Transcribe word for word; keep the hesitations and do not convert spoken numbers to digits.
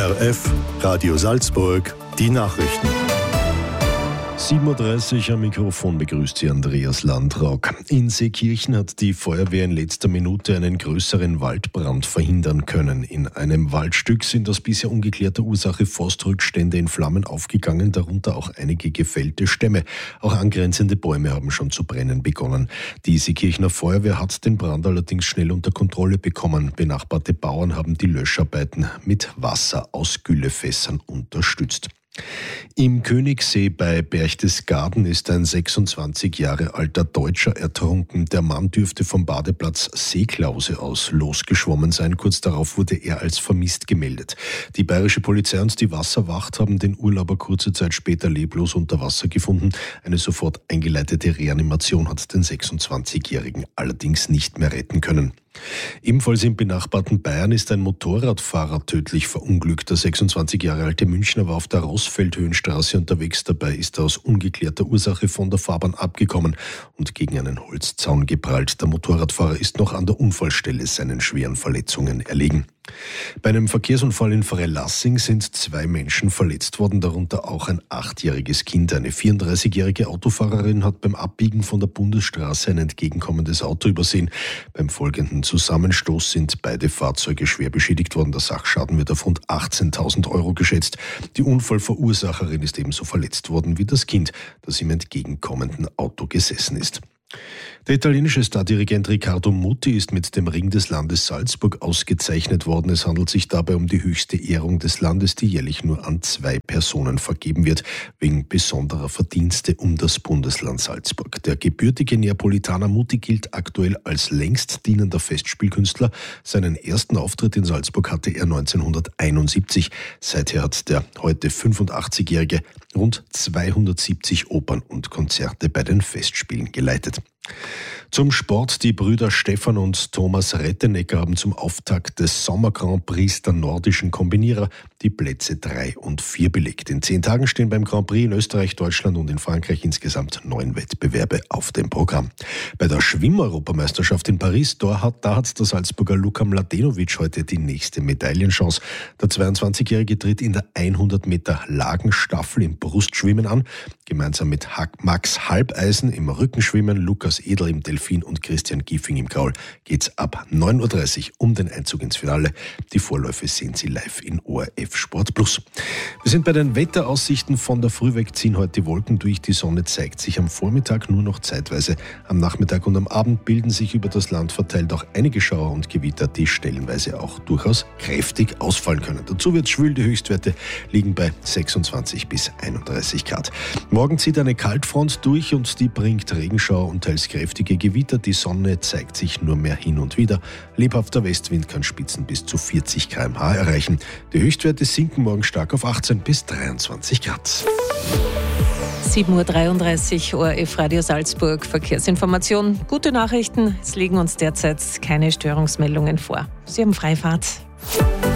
R F, Radio Salzburg, die Nachrichten. sieben Uhr dreißig am Mikrofon begrüßt Sie Andreas Landrock. In Seekirchen hat die Feuerwehr in letzter Minute einen größeren Waldbrand verhindern können. In einem Waldstück sind aus bisher ungeklärter Ursache Forstrückstände in Flammen aufgegangen, darunter auch einige gefällte Stämme. Auch angrenzende Bäume haben schon zu brennen begonnen. Die Seekirchener Feuerwehr hat den Brand allerdings schnell unter Kontrolle bekommen. Benachbarte Bauern haben die Löscharbeiten mit Wasser aus Güllefässern unterstützt. Im Königssee bei Berchtesgaden ist ein sechsundzwanzig Jahre alter Deutscher ertrunken. Der Mann dürfte vom Badeplatz Seeklause aus losgeschwommen sein. Kurz darauf wurde er als vermisst gemeldet. Die bayerische Polizei und die Wasserwacht haben den Urlauber kurze Zeit später leblos unter Wasser gefunden. Eine sofort eingeleitete Reanimation hat den sechsundzwanzigjährigen allerdings nicht mehr retten können. Ebenfalls im benachbarten Bayern ist ein Motorradfahrer tödlich verunglückt. Der sechsundzwanzig Jahre alte Münchner war auf der Rossfeldhöhenstraße unterwegs. Dabei ist er aus ungeklärter Ursache von der Fahrbahn abgekommen und gegen einen Holzzaun geprallt. Der Motorradfahrer ist noch an der Unfallstelle seinen schweren Verletzungen erlegen. Bei einem Verkehrsunfall in Freilassing sind zwei Menschen verletzt worden, darunter auch ein achtjähriges Kind. Eine vierunddreißigjährige Autofahrerin hat beim Abbiegen von der Bundesstraße ein entgegenkommendes Auto übersehen. Beim folgenden Zusammenstoß sind beide Fahrzeuge schwer beschädigt worden. Der Sachschaden wird auf rund achtzehntausend Euro geschätzt. Die Unfallverursacherin ist ebenso verletzt worden wie das Kind, das im entgegenkommenden Auto gesessen ist. Der italienische Stardirigent Riccardo Muti ist mit dem Ring des Landes Salzburg ausgezeichnet worden. Es handelt sich dabei um die höchste Ehrung des Landes, die jährlich nur an zwei Personen vergeben wird, wegen besonderer Verdienste um das Bundesland Salzburg. Der gebürtige Neapolitaner Muti gilt aktuell als längst dienender Festspielkünstler. Seinen ersten Auftritt in Salzburg hatte er neunzehnhunderteinundsiebzig. Seither hat der heute fünfundachtzigjährige rund zweihundertsiebzig Opern und Konzerte bei den Festspielen geleitet. Zum Sport. Die Brüder Stefan und Thomas Rettenecker haben zum Auftakt des Sommer Grand Prix der nordischen Kombinierer die Plätze drei und vier belegt. In zehn Tagen stehen beim Grand Prix in Österreich, Deutschland und in Frankreich insgesamt neun Wettbewerbe auf dem Programm. Bei der Schwimm-Europameisterschaft in Paris, da hat, da hat der Salzburger Luka Mladenovic heute die nächste Medaillenchance. Der zweiundzwanzigjährige tritt in der hundert Meter Lagenstaffel im Brustschwimmen an. Gemeinsam mit Max Halbeisen im Rückenschwimmen, Lukas Edel im Delfin und Christian Giefing im Kraul geht's ab neun Uhr dreißig um den Einzug ins Finale. Die Vorläufe sehen Sie live in O R F Sport Plus. Wir sind bei den Wetteraussichten. Von der Früh weg ziehen heute die Wolken durch. Die Sonne zeigt sich am Vormittag nur noch zeitweise. Am Nachmittag und am Abend bilden sich über das Land verteilt auch einige Schauer und Gewitter, die stellenweise auch durchaus kräftig ausfallen können. Dazu wird schwül. Die Höchstwerte liegen bei sechsundzwanzig bis einunddreißig Grad. Morgen zieht eine Kaltfront durch und die bringt Regenschauer und teils kräftige Gewitter. Die Sonne zeigt sich nur mehr hin und wieder. Lebhafter Westwind kann Spitzen bis zu vierzig Kilometer pro Stunde erreichen. Die Höchstwerte sinken morgen stark auf achtzehn bis dreiundzwanzig Grad. sieben Uhr dreiunddreißig, O R F Radio Salzburg, Verkehrsinformation. Gute Nachrichten, es liegen uns derzeit keine Störungsmeldungen vor. Sie haben Freifahrt.